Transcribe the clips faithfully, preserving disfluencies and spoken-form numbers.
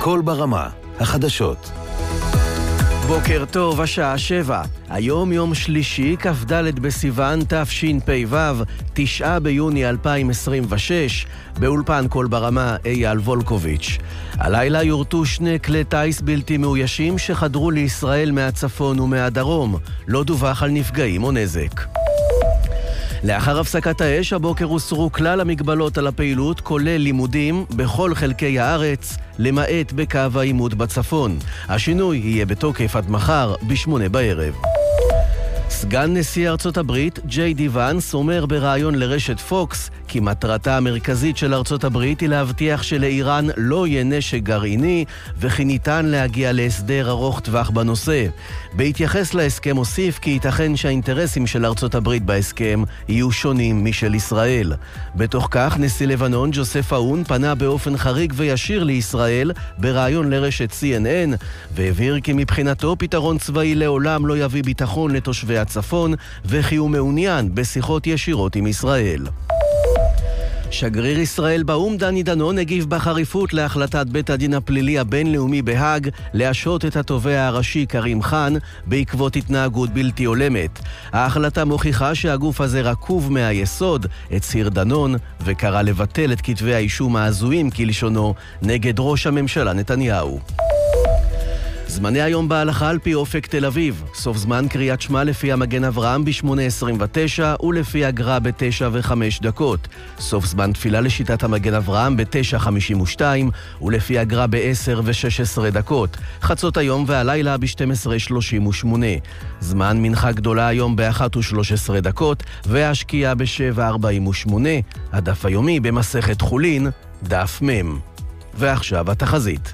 קול ברמה, החדשות. בוקר טוב, השעה שבע. היום יום שלישי, כ"ד בסיוון תשפ"ו, תשעה ביוני אלפיים עשרים ושש, באולפן קול ברמה אייל וולקוביץ'. הלילה יורטו שני כלי טייס בלתי מאוישים שחדרו לישראל מהצפון ומהדרום. לא דווח על נפגעים או נזק. לאחר הפסקת האש, הבוקר הוסרו כלל המגבלות על הפעילות, כולל לימודים, בכל חלקי הארץ, למעט בקו העימות בצפון. השינוי יהיה בתוקף עד מחר, בשמונה בערב. סגן נשיא ארצות הברית, ג'יי די ואנס, אומר בראיון לרשת פוקס, כי מטרתה המרכזית של ארצות הברית היא להבטיח שלאיראן לא יהיה נשק גרעיני, וכי ניתן להגיע להסדר ארוך טווח בנושא. בהתייחס להסכם הוסיף כי ייתכן שהאינטרסים של ארצות הברית בהסכם יהיו שונים משל ישראל. בתוך כך, נשיא לבנון ג'וסף אאון פנה באופן חריג וישיר לישראל בראיון לרשת סי אן אן, והבהיר כי מבחינתו פתרון צבאי לעולם לא יביא ביטחון לתושבי הצפון, וכי הוא מעוניין בשיחות ישירות עם ישראל. שגריר ישראל באו"ם דני דנון הגיב בחריפות להחלטת בית הדין הפלילי הבינלאומי בהאג להשעות את התובע הראשי קרים חאן בעקבות התנהגות בלתי הולמת. ההחלטה מוכיחה שהגוף הזה רקוב מהיסוד, הצהיר דנון, וקרא לבטל את כתבי האישום ההזויים כלשונו נגד ראש הממשלה נתניהו. זמני היום בהלכה על פי אופק תל אביב. סוף זמן קריאת שמע לפי המגן אברהם ב-שמונה עשרים ותשע ולפי הגר"א ב-תשע וחמש דקות. סוף זמן תפילה לשיטת המגן אברהם ב-תשע חמישים ושתיים ולפי הגר"א ב-עשר ושש עשרה דקות. חצות היום והלילה ב-שתים עשרה שלושים ושמונה. זמן מנחה גדולה היום ב-אחת ושלוש עשרה דקות והשקיעה ב-שבע ארבעים ושמונה. הדף היומי במסכת חולין, דף מם. ועכשיו התחזית.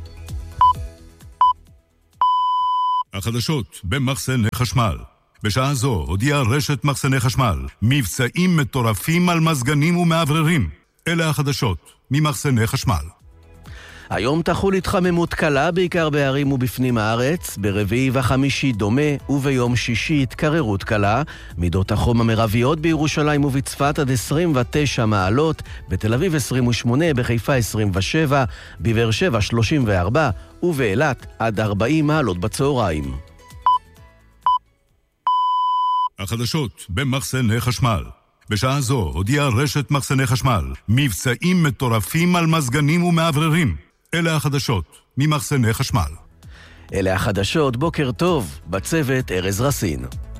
החדשות במחסני חשמל. בשעה זו הודיעה רשת מחסני חשמל מבצעים מטורפים על מזגנים ומעבררים. אלה החדשות ממחסני חשמל. היום תחול התחממות קלה בעיקר בערים ובפנים הארץ, ברביעי וחמישי דומה, וביום שישי התקררות קלה. מידות החום המרביות בירושלים ובצפת עד עשרים ותשע מעלות, בתל אביב עשרים ושמונה, בחיפה עשרים ושבע, בבאר שבע שלושים וארבע, ובאילת עד ארבעים מעלות בצהריים. החדשות במחסני חשמל. בשעה זו הודיעה רשת מחסני חשמל מבצעים מטורפים על מזגנים ומעבררים. אלה החדשות ממחסני חשמל. אלה החדשות, בוקר טוב, בצוות ארז רסין.